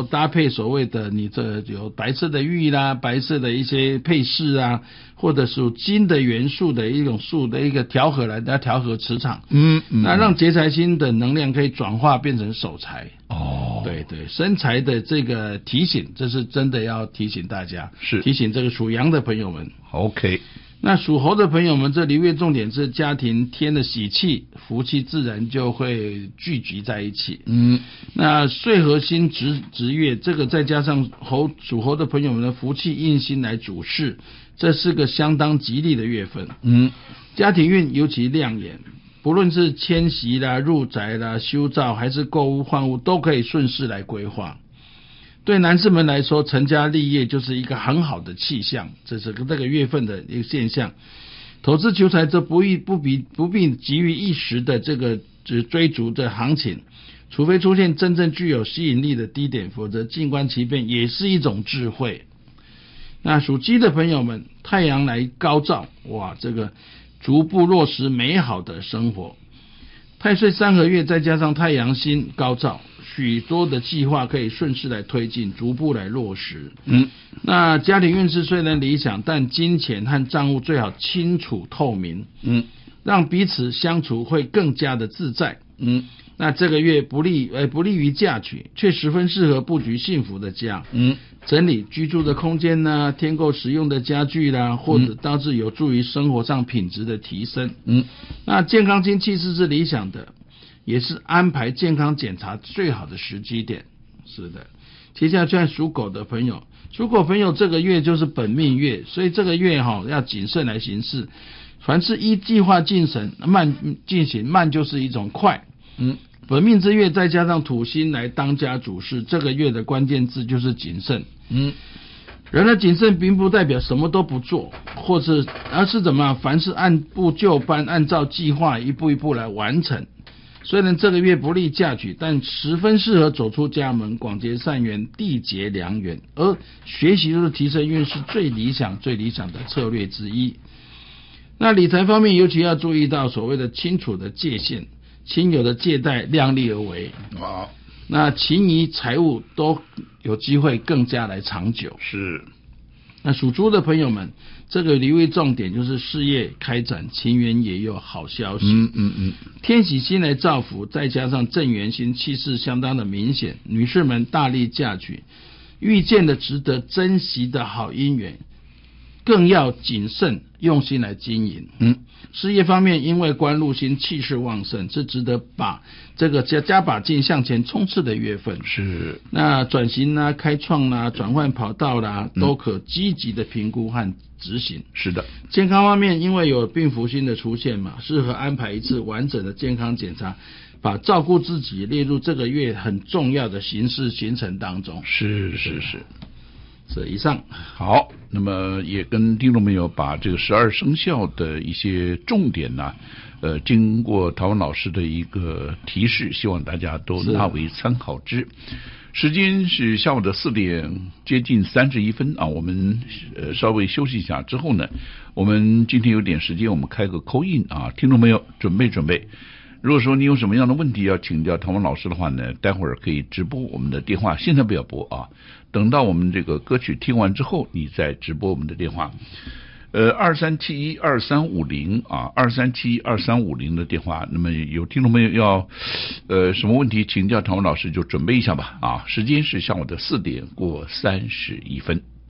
头搭配所谓的你这有白色的玉啦，白色的一些配饰啊，或者属金的元素的一种树的一个调和来调和磁场，那让劫财星的能量可以转化变成守财。对对，生财的这个提醒，这是真的要提醒大家， 是提醒这个属羊的朋友们。 OK。 那属猴的朋友们，这流月重点是家庭添的喜气，福气自然就会聚集在一起。那岁合星值月，这个再加上属猴的朋友们的福气印星来主事，这是个相当吉利的月份。家庭运尤其亮眼，不论是迁徙啦、入宅啦、修造还是购物换物，都可以顺势来规划。对男士们来说，成家立业就是一个很好的气象，这是这个月份的一个现象。投资求财则不必急于一时的这个追逐的行情，除非出现真正具有吸引力的低点，否则静观其变也是一种智慧。那属鸡的朋友们，太阳来高照，哇，这个逐步落实美好的生活。太岁三合月再加上太阳星高照，许多的计划可以顺势来推进，逐步来落实。那家庭运势虽然理想，但金钱和账务最好清楚透明，让彼此相处会更加的自在。那这个月不利于嫁娶，却十分适合布局幸福的家。整理居住的空间呢，添购实用的家具啦，或者导致有助于生活上品质的提升。那健康金气势是理想的，也是安排健康检查最好的时机点。是的，接下来属狗的朋友，属狗朋友这个月就是本命月，所以这个月要谨慎来行事。凡是依计划进行，慢就是一种快。本命之月再加上土星来当家主事，这个月的关键字就是谨慎。然而谨慎并不代表什么都不做，而是怎么样，凡事按部就班，按照计划一步一步来完成。虽然这个月不利嫁娶，但十分适合走出家门，广结善缘，缔结良缘。而学习就是提升运势最理想的策略之一。那理财方面尤其要注意到所谓的清楚的界限，亲友的借贷量力而为。那情谊财务都有机会更加来长久。 是。 那属猪的朋友们，这个留意重点就是事业开展，情缘也有好消息。天喜星来造福，再加上正缘星，气势相当的明显。女士们大力嫁娶，遇见的值得珍惜的好姻缘，更要谨慎用心来经营。事业方面，因为官禄星气势旺盛，是值得把这个加把劲向前冲刺的月份。 是。那转型啦、开创啦、转换跑道啦，都可积极的评估和执行。 是的。 健康方面，因为有病符星的出现嘛，适合安排一次完整的健康检查，把照顾自己列入这个月很重要的行程当中。 是。 是以上。 好，那么也跟听众朋友把这个12生肖的一些重点呢，经过陶文老师的一个提示，希望大家都纳为参考之。时间是下午的4点接近31分啊，我们稍微休息一下之后呢，我们今天有点时间，我们开个call in啊，听众朋友准备。如果说你有什么样的问题要请教陶文老师的话呢，待会儿可以直播我们的电话，现在不要拨啊，等到我们这个歌曲听完之后，你再直播我们的电话。23712350啊，23712350的电话。那么有听众朋友要什么问题请教陶文老师，就准备一下吧啊，时间是下午的4点过31分。